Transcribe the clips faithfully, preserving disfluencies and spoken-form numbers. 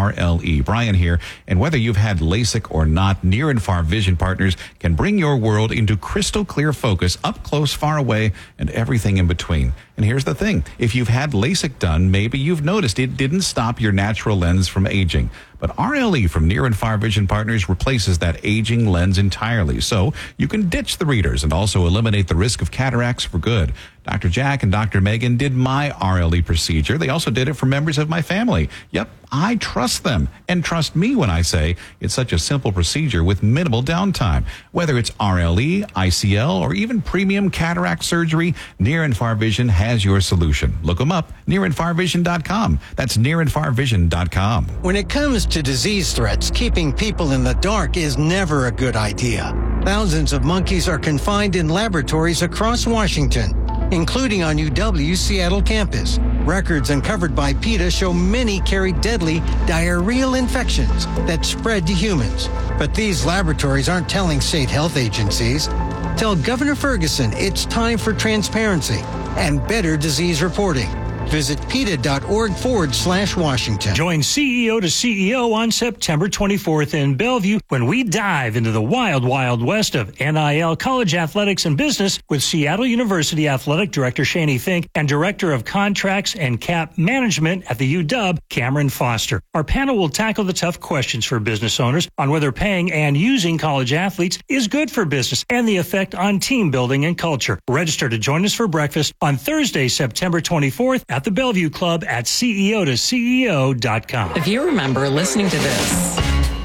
R L E. Brian here, and whether you've had LASIK or not, Near and Far Vision Partners can bring your world into crystal clear focus, up close, far away, and everything in between. And here's the thing. If you've had LASIK done, maybe you've noticed it didn't stop your natural lens from aging. But R L E from Near and Far Vision Partners replaces that aging lens entirely. So you can ditch the readers and also eliminate the risk of cataracts for good. Doctor Jack and Doctor Megan did my R L E procedure. They also did it for members of my family. Yep, I trust them. And trust me when I say it's such a simple procedure with minimal downtime. Whether it's R L E, I C L, or even premium cataract surgery, Near and Far Vision has your solution. Look them up, near and far vision dot com. That's near and far vision dot com. When it comes to disease threats, keeping people in the dark is never a good idea. Thousands of monkeys are confined in laboratories across Washington, including on U W's Seattle campus. Records uncovered by PETA show many carry deadly diarrheal infections that spread to humans. But these laboratories aren't telling state health agencies. Tell Governor Ferguson it's time for transparency and better disease reporting. Visit PETA.org forward slash Washington. Join C E O to C E O on September twenty-fourth in Bellevue when we dive into the wild, wild west of N I L, college athletics, and business with Seattle University Athletic Director Shani Fink and Director of Contracts and Cap Management at the U W, Cameron Foster. Our panel will tackle the tough questions for business owners on whether paying and using college athletes is good for business and the effect on team building and culture. Register to join us for breakfast on Thursday, September twenty-fourth at the Bellevue Club at C E O to C E O dot com. If you remember listening to this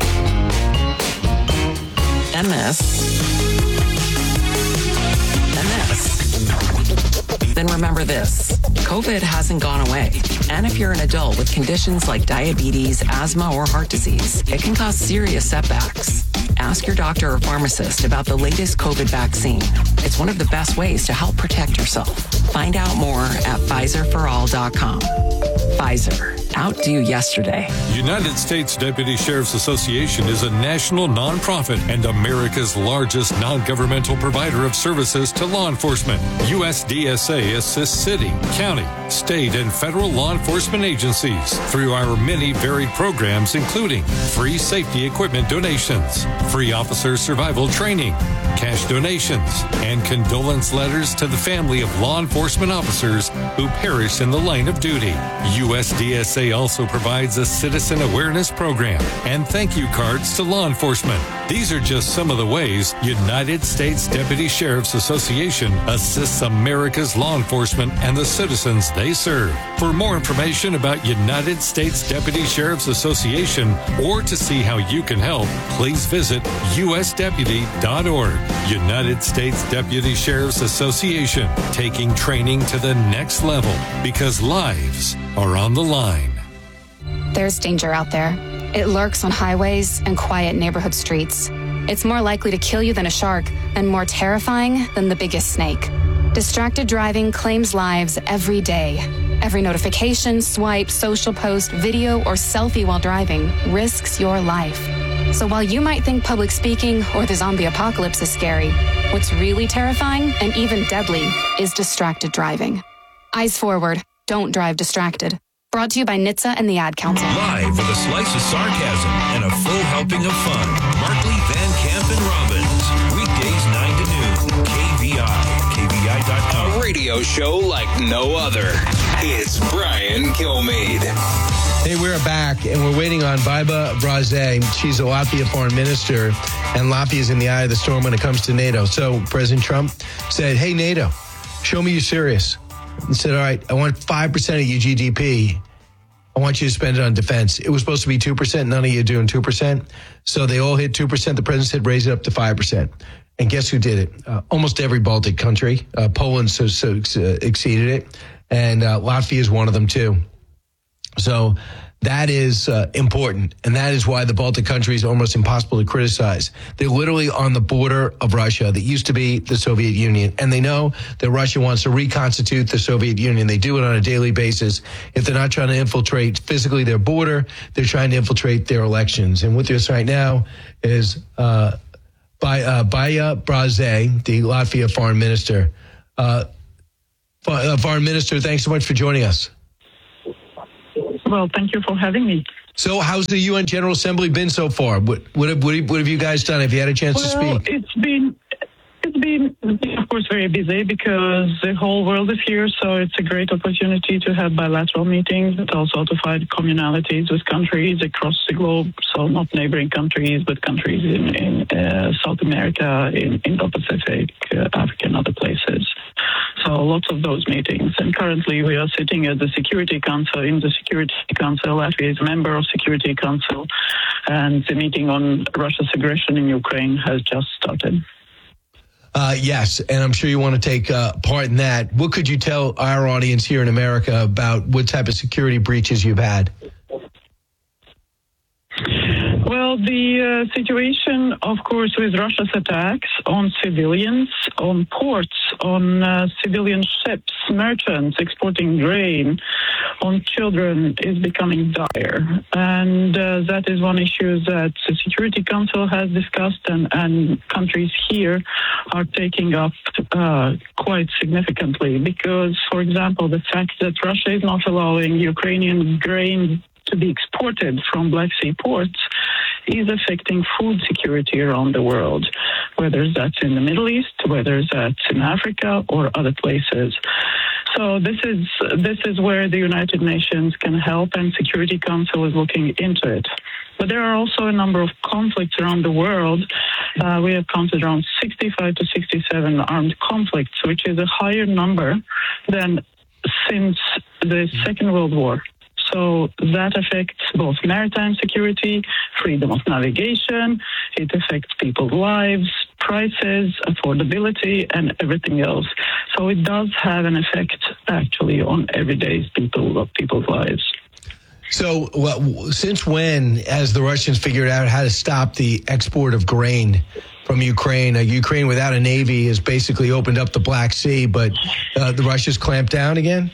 and this and this, then remember this. COVID hasn't gone away. And if you're an adult with conditions like diabetes, asthma, or heart disease, it can cause serious setbacks. Ask your doctor or pharmacist about the latest COVID vaccine. It's one of the best ways to help protect yourself. Find out more at Pfizer for all dot com. Pfizer. Outdo yesterday. United States Deputy Sheriff's Association is a national nonprofit and America's largest non-governmental provider of services to law enforcement. U S D S A assists city, county, state, and federal law enforcement agencies through our many varied programs, including free safety equipment donations, free officer survival training, cash donations, and condolence letters to the family of law enforcement officers who perished in the line of duty. U S D S A also provides a citizen awareness program and thank you cards to law enforcement. These are just some of the ways United States Deputy Sheriff's Association assists America's law enforcement and the citizens they serve. For more information about United States Deputy Sheriff's Association or to see how you can help, please visit U S deputy dot org. United States Deputy Sheriff's Association, taking training to the next level because lives are on the line. There's danger out there. It lurks on highways and quiet neighborhood streets. It's more likely to kill you than a shark and more terrifying than the biggest snake. Distracted driving claims lives every day. Every notification, swipe, social post, video, or selfie while driving risks your life. So while you might think public speaking or the zombie apocalypse is scary, what's really terrifying and even deadly is distracted driving. Eyes forward. Don't drive distracted. Brought to you by N H T S A and the Ad Council. Live with a slice of sarcasm and a full helping of fun. Markley, Van Camp, and Robbins. Weekdays nine to noon. K V I. K V I dot com. A radio show like no other. It's Brian Kilmeade. Hey, we're back, and we're waiting on Biba Braze. She's a Latvia foreign minister, and Latvia is in the eye of the storm when it comes to NATO. So President Trump said, hey, NATO, show me you're serious. He said, all right, I want five percent of your G D P. I want you to spend it on defense. It was supposed to be two percent. None of you are doing two percent. So they all hit two percent. The president said, raise it up to five percent. And guess who did it? Uh, almost every Baltic country. Uh, Poland so, so uh, exceeded it. And uh, Latvia is one of them, too. So that is uh, important. And that is why the Baltic countries are almost impossible to criticize. They're literally on the border of Russia that used to be the Soviet Union. And they know that Russia wants to reconstitute the Soviet Union. They do it on a daily basis. If they're not trying to infiltrate physically their border, they're trying to infiltrate their elections. And with this right now is uh, by, uh, Biba Braze, the Latvia foreign minister. Uh, Foreign Minister, thanks so much for joining us. Well, thank you for having me. So how's the U N General Assembly been so far? What, what, have, what, have, what have you guys done? Have you had a chance well, to speak? It's been, it's been, of course, very busy because the whole world is here. So it's a great opportunity to have bilateral meetings, but also to find communalities with countries across the globe. So not neighboring countries, but countries in, in uh, South America, in Indo-Pacific, uh, Africa, and other places. So lots of those meetings. And currently we are sitting at the Security Council. In the Security Council, Latvia is a member of Security Council. And the meeting on Russia's aggression in Ukraine has just started. Uh, yes, and I'm sure you want to take uh, part in that. What could you tell our audience here in America about what type of security breaches you've had? Well, the uh, situation, of course, with Russia's attacks on civilians, on ports, on uh, civilian ships, merchants exporting grain, on children is becoming dire. And uh, that is one issue that the Security Council has discussed, and, and countries here are taking up uh, quite significantly. Because, for example, the fact that Russia is not allowing Ukrainian grain to be exported from Black Sea ports is affecting food security around the world, whether that's in the Middle East, whether that's in Africa or other places. So this is this is where the United Nations can help, and Security Council is looking into it. But there are also a number of conflicts around the world. Uh, we have counted around sixty-five to sixty-seven armed conflicts, which is a higher number than since the Second World War. So that affects both maritime security, freedom of navigation, it affects people's lives, prices, affordability, and everything else. So it does have an effect, actually, on everyday people, people's lives. So well, since when has the Russians figured out how to stop the export of grain from Ukraine? Uh, Ukraine without a navy has basically opened up the Black Sea, but uh, the Russians clamped down again?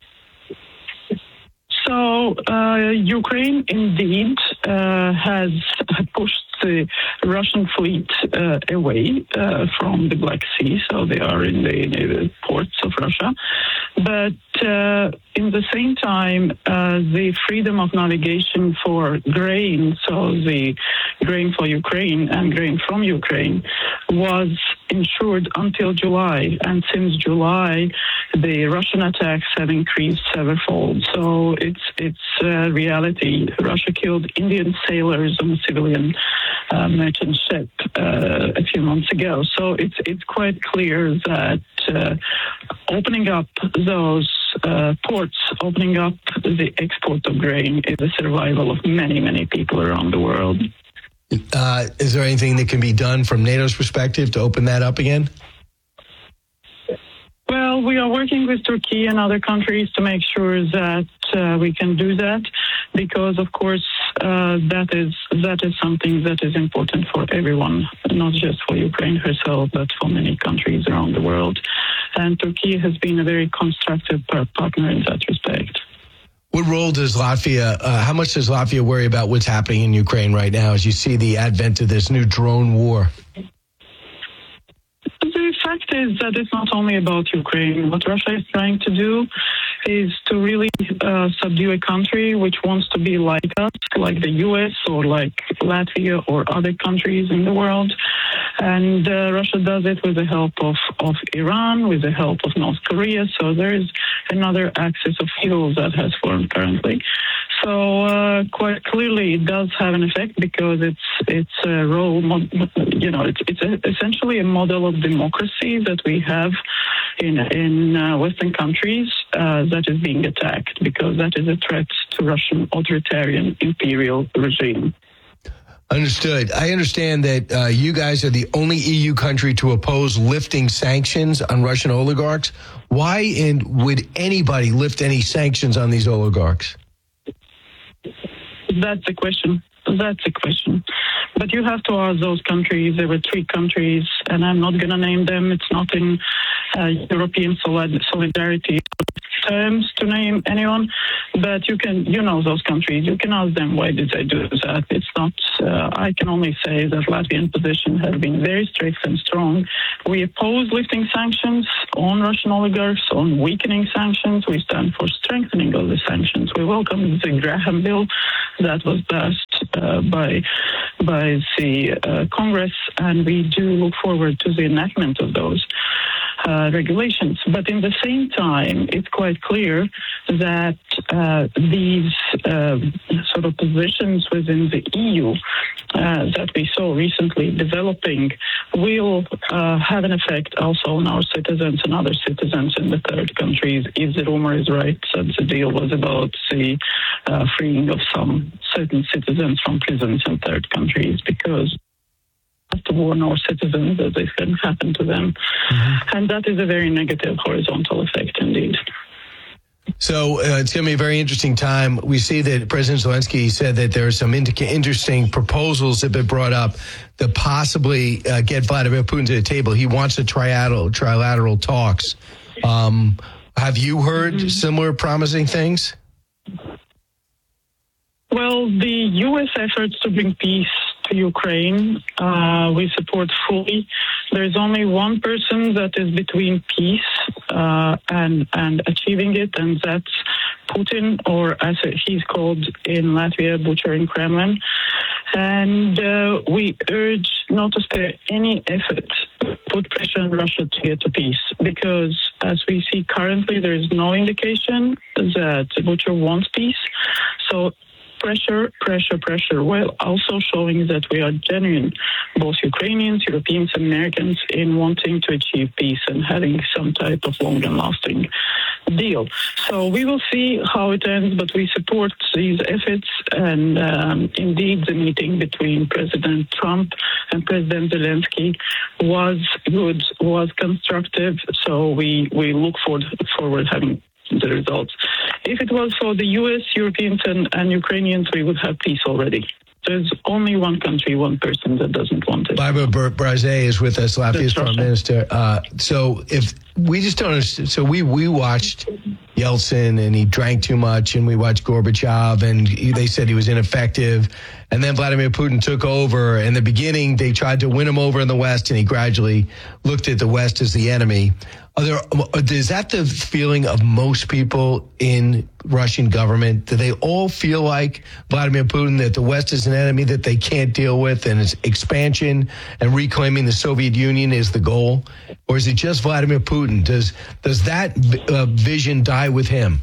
So uh, Ukraine indeed uh, has pushed the Russian fleet uh, away uh, from the Black Sea, so they are in the, in the ports of Russia. But uh, in the same time, uh, the freedom of navigation for grain, so the grain for Ukraine and grain from Ukraine, was ensured until July. And since July, the Russian attacks have increased severalfold. So it's it's uh, reality. Russia killed Indian sailors on a civilian uh, merchant ship uh, a few months ago. So it's it's quite clear that uh, opening up those uh, ports, opening up the export of grain is the survival of many, many people around the world. Uh, is there anything that can be done from NATO's perspective to open that up again? Well, we are working with Turkey and other countries to make sure that uh, we can do that, because, of course, uh, that is that is something that is important for everyone, not just for Ukraine herself, but for many countries around the world. And Turkey has been a very constructive partner in that respect. What role does Latvia, uh, how much does Latvia worry about what's happening in Ukraine right now as you see the advent of this new drone war? The fact is that it's not only about Ukraine. What Russia is trying to do is to really uh, subdue a country which wants to be like us, like the U S or like Latvia or other countries in the world. And uh, Russia does it with the help of, of Iran, with the help of North Korea. So there is another axis of evil that has formed currently. So uh, quite clearly it does have an effect, because it's it's a role, you know, it's it's a, essentially a model of democracy that we have in in uh, Western countries uh, that is being attacked, because that is a threat to Russian authoritarian imperial regime. Understood. I understand that uh, you guys are the only E U country to oppose lifting sanctions on Russian oligarchs. Why and would anybody lift any sanctions on these oligarchs? That's the question. That's the question. But you have to ask those countries. There were three countries, and I'm not going to name them. It's not in uh, European solid- solidarity to terms to name anyone, but you can, you know those countries. You can ask them why did they do that. It's not. Uh, I can only say that Latvian position has been very strict and strong. We oppose lifting sanctions on Russian oligarchs, on weakening sanctions. We stand for strengthening of the sanctions. We welcome the Graham bill that was passed uh, by by the uh, Congress, and we do look forward to the enactment of those uh, regulations. But in the same time, it's quite clear that uh, these uh, sort of positions within the E U uh, that we saw recently developing will uh, have an effect also on our citizens and other citizens in the third countries. If the rumor is right that the deal was about the uh, freeing of some certain citizens from prisons in third countries, because to warn our citizens that this can happen to them. Mm-hmm. And that is a very negative horizontal effect indeed. So uh, it's going to be a very interesting time. We see that President Zelensky said that there are some indica- interesting proposals that have been brought up that possibly uh, get Vladimir Putin to the table. He wants a trilateral, trilateral talks. Um, have you heard mm-hmm. similar promising things? Well, the U S efforts to bring peace to Ukraine, uh, we support fully. There is only one person that is between peace uh, and and achieving it, and that's Putin, or as he's called in Latvia, Butcher in Kremlin. And uh, we urge not to spare any effort to put pressure on Russia to get to peace, because as we see currently, there is no indication that Butcher wants peace. So pressure, pressure, pressure, while also showing that we are genuine, both Ukrainians, Europeans, and Americans, in wanting to achieve peace and having some type of long and lasting deal. So we will see how it ends, but we support these efforts. And um, indeed, the meeting between President Trump and President Zelensky was good, was constructive. So we, we look forward, forward having the results. If it was for the U S, Europeans, and, and Ukrainians, we would have peace already. There's only one country, one person that doesn't want it. Barbara Brazay is with us, Latvia's Prime Minister. Uh, so if we just don't understand, so we, we watched Yeltsin and he drank too much, and we watched Gorbachev and he, they said he was ineffective. And then Vladimir Putin took over. In the beginning, they tried to win him over in the West, and he gradually looked at the West as the enemy. Are there, is that the feeling of most people in Russian government? Do they all feel like Vladimir Putin, that the West is an enemy that they can't deal with, and its expansion and reclaiming the Soviet Union is the goal? Or is it just Vladimir Putin? Does does that uh, vision die with him?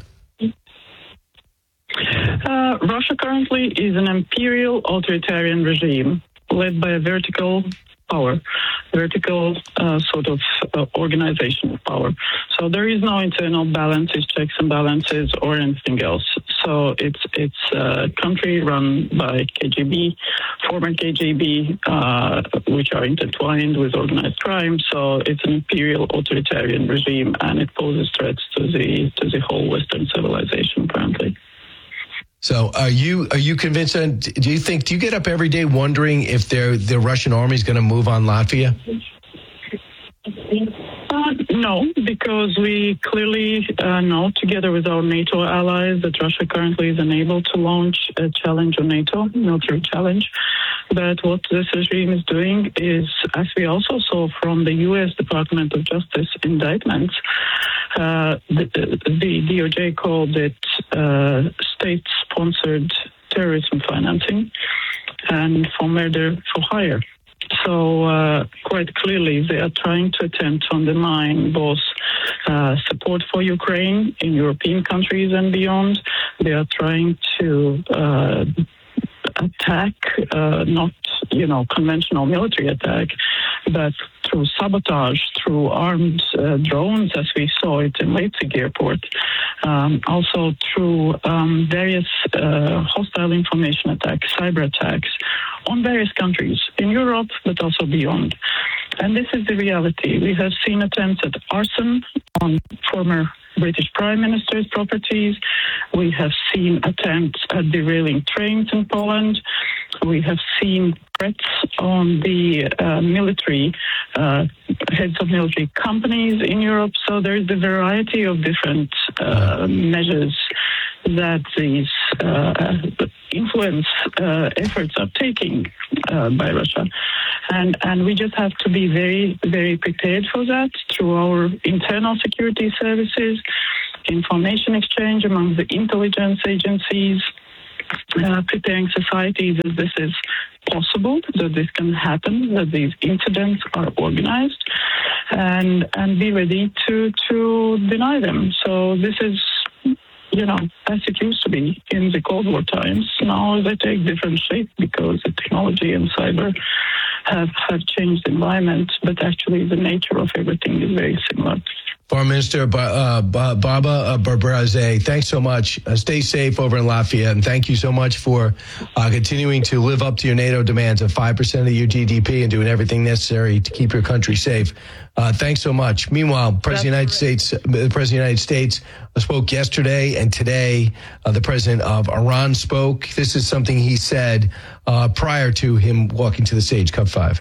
Uh, Russia currently is an imperial authoritarian regime led by a vertical power, vertical uh, sort of uh, organizational power. So there is no internal balances, checks and balances, or anything else. So it's it's a country run by K G B, former K G B, uh, which are intertwined with organized crime. So it's an imperial authoritarian regime, and it poses threats to the to the whole Western civilization currently. So are you are you convinced? Do you think? Do you get up every day wondering if the the Russian army is going to move on Latvia? Uh, no, because we clearly uh, know, together with our NATO allies, that Russia currently is unable to launch a challenge on NATO, military challenge. But what this regime is doing is, as we also saw from the U S Department of Justice indictments, uh, the, the D O J called it uh, state-sponsored terrorism financing and for murder for hire. So uh, quite clearly, they are trying to attempt to undermine both uh, support for Ukraine in European countries and beyond. They are trying to uh, attack, uh, not, you know, conventional military attack, but through sabotage, through armed uh, drones, as we saw it in Leipzig airport, um, also through um, various uh, hostile information attacks, cyber attacks on various countries in Europe, but also beyond. And this is the reality. We have seen attempts at arson on former British Prime Minister's properties. We have seen attempts at derailing trains in Poland. We have seen threats on the uh, military, uh, heads of military companies in Europe. So there is a variety of different uh, measures that these uh, influence uh, efforts are taking uh, by Russia. And, and we just have to be very, very prepared for that through our internal security services, information exchange among the intelligence agencies, uh, preparing society that this is possible, that this can happen, that these incidents are organized, and and be ready to to deny them. So this is, you know, as it used to be in the Cold War times. Now they take different shape because the technology and cyber have, have changed the environment, but actually the nature of everything is very similar. Foreign Minister uh, Barbara uh, Brazday, thanks so much. Uh, stay safe over in Lafayette, and thank you so much for uh, continuing to live up to your NATO demands of five percent of your G D P and doing everything necessary to keep your country safe. Uh, thanks so much. Meanwhile, President of the United States, uh, the President of the United States spoke yesterday, and today uh, the President of Iran spoke. This is something he said uh, prior to him walking to the stage. Cut five.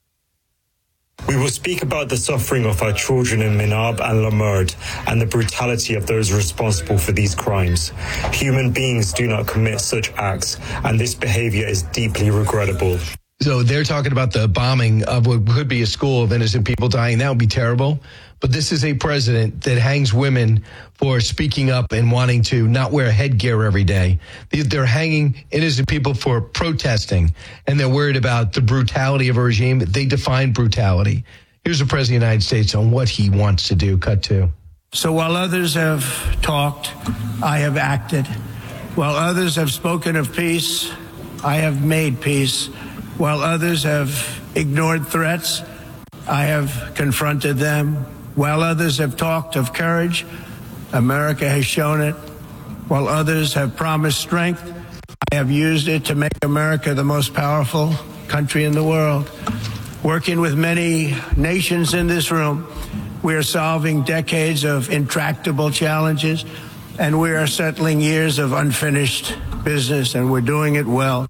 We will speak about the suffering of our children in Minab and Lamerd and the brutality of those responsible for these crimes. Human beings do not commit such acts, and this behavior is deeply regrettable. So they're talking about the bombing of what could be a school of innocent people dying. That would be terrible. But this is a president that hangs women for speaking up and wanting to not wear headgear every day. They're hanging innocent people for protesting, and they're worried about the brutality of a regime. They define brutality. Here's the President of the United States on what he wants to do. Cut two. So while others have talked, I have acted. While others have spoken of peace, I have made peace. While others have ignored threats, I have confronted them. While others have talked of courage, America has shown it. While others have promised strength, I have used it to make America the most powerful country in the world. Working with many nations in this room, we are solving decades of intractable challenges, and we are settling years of unfinished business, and we're doing it well.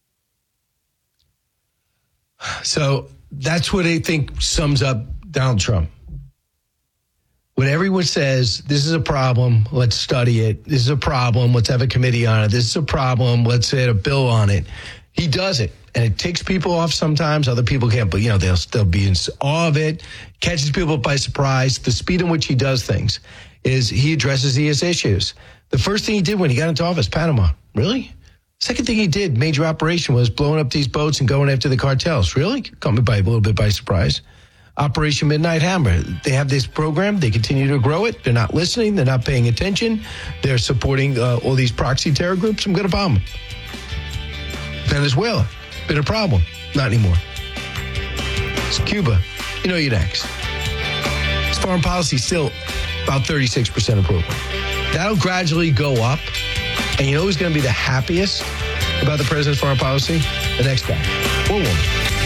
So that's what I think sums up Donald Trump. When everyone says, this is a problem, let's study it. This is a problem, let's have a committee on it. This is a problem, let's add a bill on it. He does it. And it takes people off sometimes. Other people can't, but, you know, they'll still be in awe of it. Catches people by surprise. The speed in which he does things is he addresses these issues. The first thing he did when he got into office, Panama. Really? Second thing he did, major operation, was blowing up these boats and going after the cartels. Really? Caught me by a little bit by surprise. Operation Midnight Hammer. They have this program. They continue to grow it. They're not listening. They're not paying attention. They're supporting uh, all these proxy terror groups. I'm going to bomb them. Venezuela. Been a problem. Not anymore. It's Cuba. You know you're next. It's foreign policy still about thirty-six percent approval. That'll gradually go up. And you know who's going to be the happiest about the president's foreign policy? The next guy. Or woman.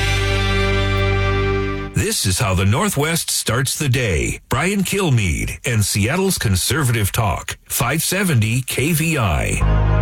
This is how the Northwest starts the day. Brian Kilmeade and Seattle's Conservative Talk. five seventy K V I.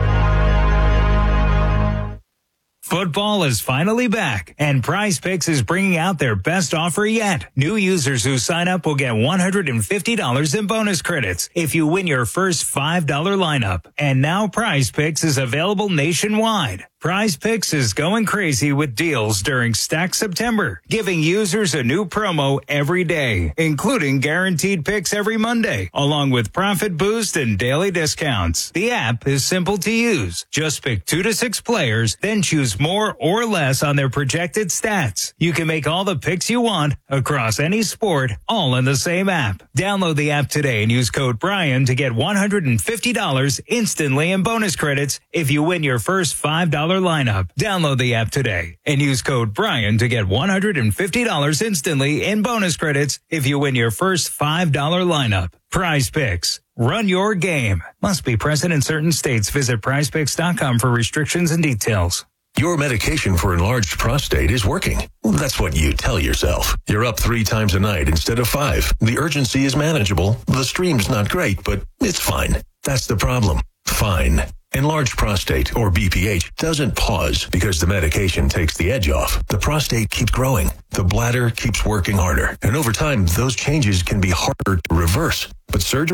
Football is finally back, and Prize Picks is bringing out their best offer yet. New users who sign up will get one hundred fifty dollars in bonus credits if you win your first five dollar lineup. And now Prize Picks is available nationwide. Prize Picks is going crazy with deals during Stack September, giving users a new promo every day, including guaranteed picks every Monday, along with profit boost and daily discounts. The app is simple to use. Just pick two to six players, then choose more or less on their projected stats. You can make all the picks you want across any sport, all in the same app. Download the app today and use code Brian to get one hundred fifty dollars instantly in bonus credits if you win your first five dollar lineup. Download the app today and use code Brian to get one hundred fifty dollars instantly in bonus credits if you win your first five dollar lineup. Prize Picks. Run your game. Must be present in certain states. Visit prize picks dot com for restrictions and details. Your medication for enlarged prostate is working. That's what you tell yourself. You're up three times a night instead of five. The urgency is manageable. The stream's not great, but it's fine. That's the problem. Fine. Enlarged prostate, or B P H, doesn't pause because the medication takes the edge off. The prostate keeps growing. The bladder keeps working harder. And over time, those changes can be harder to reverse. But surgery?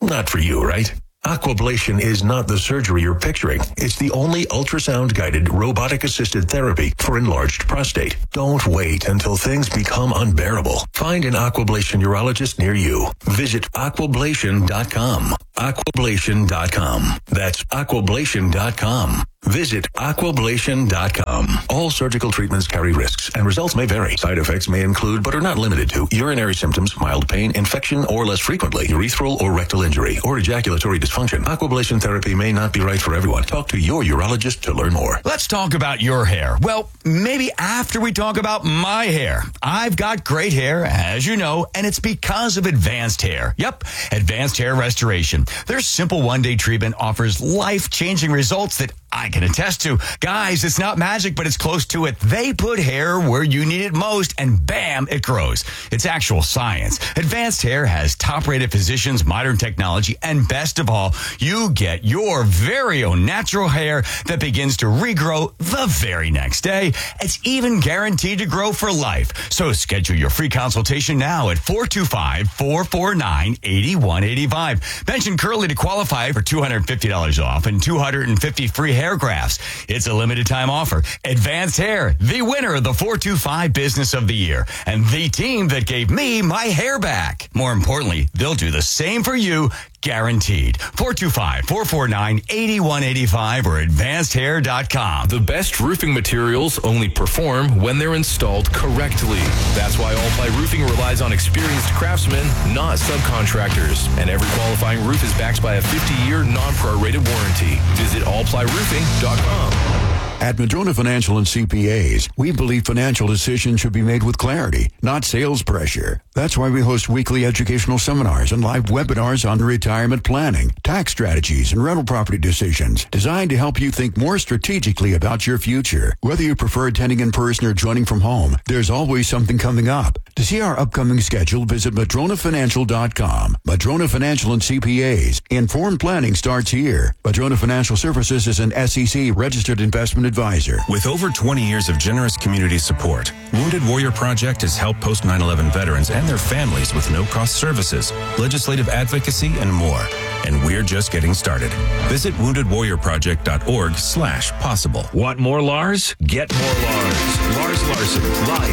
Not for you, right? Aquablation is not the surgery you're picturing. It's the only ultrasound-guided, robotic-assisted therapy for enlarged prostate. Don't wait until things become unbearable. Find an Aquablation urologist near you. Visit aquablation dot com. aquablation dot com. That's aquablation dot com. Visit aquablation dot com. All surgical treatments carry risks, and results may vary. Side effects may include, but are not limited to, urinary symptoms, mild pain, infection, or less frequently, urethral or rectal injury, or ejaculatory dysfunction. Aquablation therapy may not be right for everyone. Talk to your urologist to learn more. Let's talk about your hair. Well, maybe after we talk about my hair. I've got great hair, as you know, and it's because of Advanced Hair. Yep, Advanced Hair Restoration. Their simple one-day treatment offers life-changing results that I can attest to. Guys, it's not magic, but it's close to it. They put hair where you need it most, and bam, it grows. It's actual science. Advanced Hair has top-rated physicians, modern technology, and best of all, you get your very own natural hair that begins to regrow the very next day. It's even guaranteed to grow for life. So schedule your free consultation now at four two five, four four nine, eight one eight five. Mention Curly to qualify for two hundred fifty dollars off and two hundred fifty free hair grafts. It's a limited time offer. Advanced Hair, the winner of the four two five Business of the Year, and the team that gave me my hair back. More importantly, they'll do the same for you, guaranteed. four two five, four four nine, eight one eight five or advanced hair dot com. The best roofing materials only perform when they're installed correctly. That's why All Ply Roofing relies on experienced craftsmen, not subcontractors. And every qualifying roof is backed by a fifty-year non-prorated warranty. Visit all ply roofing dot com. At Madrona Financial and C P As, we believe financial decisions should be made with clarity, not sales pressure. That's why we host weekly educational seminars and live webinars on retirement planning, tax strategies, and rental property decisions designed to help you think more strategically about your future. Whether you prefer attending in person or joining from home, there's always something coming up. To see our upcoming schedule, visit madrona financial dot com. Madrona Financial and C P As. Informed planning starts here. Madrona Financial Services is an S E C registered investment advisor. With over twenty years of generous community support, Wounded Warrior Project has helped post nine eleven veterans and their families with no-cost services, legislative advocacy, and more. And we're just getting started. Visit wounded warrior project dot org slash possible. Want more Lars? Get more Lars. Lars Larson, live